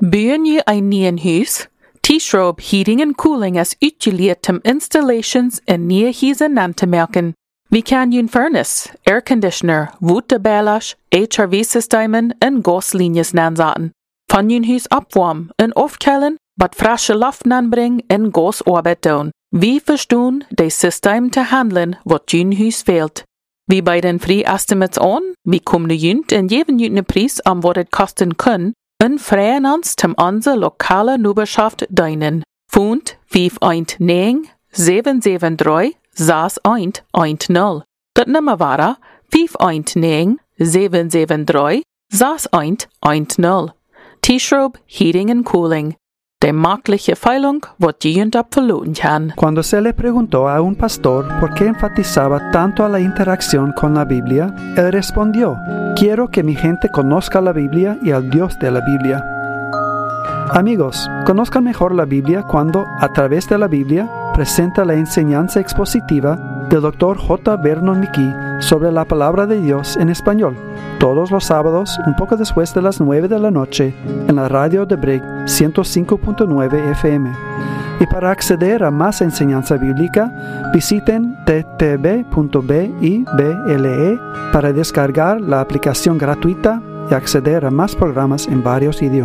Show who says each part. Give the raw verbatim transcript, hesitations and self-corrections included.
Speaker 1: Bygger je een nieuw huis? T-Schrob Heating and Cooling is uitgeleerd om installations in nieuwe huizen aan te merken. Vi kan je een furnace, airconditioner, waterbelas, H R V-systemen en gaslinjes aanzetten. Van je huis opwarmen en afkoelen, wat frisse lucht aanbrengen en gasarbeid doen. Vi verstaan de systeem te handelen wat je huis fehlt. Vi bieden free estimates aan, vi komen junt en geven junt een prijs om wat het kosten kan, en vragen ons om onze lokale Nuberschaft dienen. Fund vijf een negen zeven zeven drie zes een een nul. Dat nummer waren vijf een negen zeven zeven drie zes een een nul. T-Schrob Heating and Cooling. De makkelijke feilung wat je op verloren kan.
Speaker 2: Cuando se le preguntó a un pastor por qué enfatizaba tanto a la interacción con la Biblia, él respondió: quiero que mi gente conozca la Biblia y al Dios de la Biblia. Amigos, conozcan mejor la Biblia cuando, a través de la Biblia, presenta la enseñanza expositiva del doctor J. Vernon McGee sobre la palabra de Dios en español, todos los sábados, un poco después de las nueve de la noche, en la radio de Brig ciento cinco punto nueve F M. Y para acceder a más enseñanza bíblica, visiten t t b punto bible para descargar la aplicación gratuita y acceder a más programas en varios idiomas.